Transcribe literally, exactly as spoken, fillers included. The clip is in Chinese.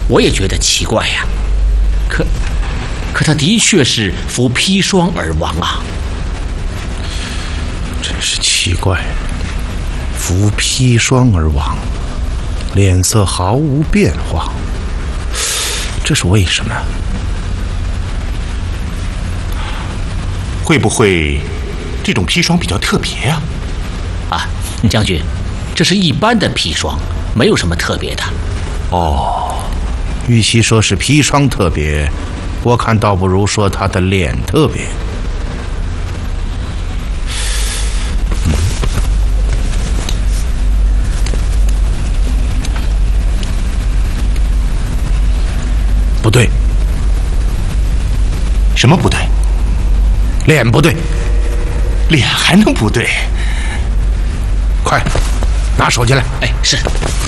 我也觉得奇怪呀。可，可他的确是服砒霜而亡啊！ 真是奇怪，服砒霜而亡，脸色毫无变化，这是为什么？ 会不会这种砒霜比较特别啊？ 啊，将军，这是一般的砒霜，没有什么特别的。 哦，与其说是砒霜特别，我看倒不如说他的脸特别。嗯、不对。 什么不对？ 脸不对。 脸还能不对？ 快，拿手进来。 哎，是。